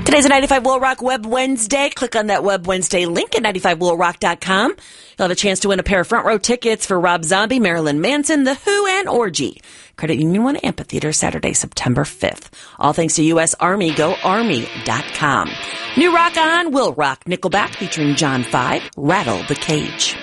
Today's a 95 Will Rock Web Wednesday. Click on that Web Wednesday link at 95willrock.com. You'll have a chance to win a pair of front row tickets for Rob Zombie, Marilyn Manson, The Who, and Orgy. Credit Union One Amphitheater, Saturday, September 5th. All thanks to U.S. Army. Go Army.com. New rock on Will Rock Nickelback featuring John 5, Rattle the Cage.